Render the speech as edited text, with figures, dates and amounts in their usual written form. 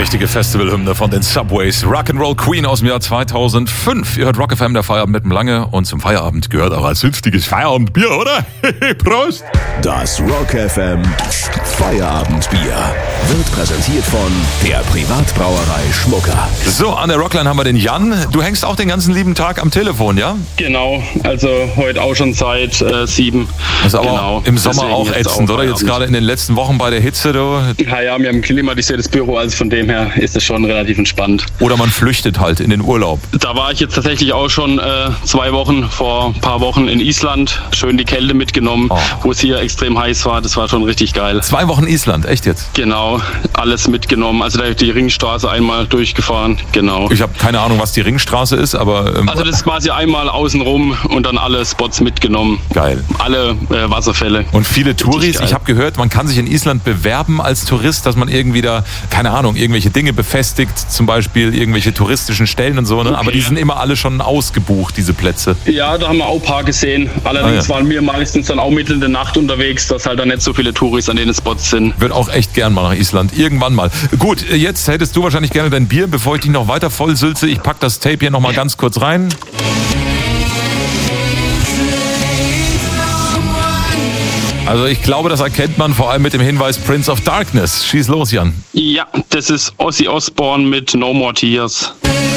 Richtige Festivalhymne von den Subways. Rock'n'Roll Queen aus dem Jahr 2005. Ihr hört Rock FM, der Feierabend mit dem Lange. Und zum Feierabend gehört auch als hüftiges Feierabendbier, oder? Prost! Das Rock FM Feierabendbier wird präsentiert von der Privatbrauerei Schmucker. So, an der Rockline haben wir den Jan. Du hängst auch den ganzen lieben Tag am Telefon, ja? Genau, also heute auch schon seit 7. Das ist aber genau. im Sommer Deswegen auch ätzend, oder? Jetzt gerade in den letzten Wochen bei der Hitze, du. Ja, wir haben ein klimatisiertes Büro, also von dem her ist es schon relativ entspannt. Oder man flüchtet halt in den Urlaub. Da war ich jetzt tatsächlich auch schon 2 Wochen, vor ein paar Wochen in Island. Schön die Kälte mitgenommen, wo es hier extrem heiß war. Das war schon richtig geil. 2 Wochen Island, echt jetzt? Genau, alles mitgenommen. Also da die Ringstraße einmal durchgefahren, genau. Ich habe keine Ahnung, was die Ringstraße ist, aber... also das ist quasi einmal außenrum und dann alle Spots mitgenommen. Geil. Alle Wasserfälle. Und viele Touris, ich habe gehört, man kann sich in Island bewerben als Tourist, dass man irgendwie da, keine Ahnung, irgendwelche Dinge befestigt, zum Beispiel irgendwelche touristischen Stellen und so, ne? Okay. Aber die sind immer alle schon ausgebucht, diese Plätze. Ja, da haben wir auch ein paar gesehen. Allerdings waren wir meistens dann auch mitten in der Nacht unterwegs, dass halt da nicht so viele Touris an den Spots sind. Wird auch echt gern mal nach Island, irgendwann mal. Gut, jetzt hättest du wahrscheinlich gerne dein Bier, bevor ich dich noch weiter vollsülze. Ich pack das Tape hier nochmal ganz kurz rein. Also ich glaube, das erkennt man vor allem mit dem Hinweis Prince of Darkness. Schieß los, Jan. Ja, das ist Ozzy Osbourne mit No More Tears.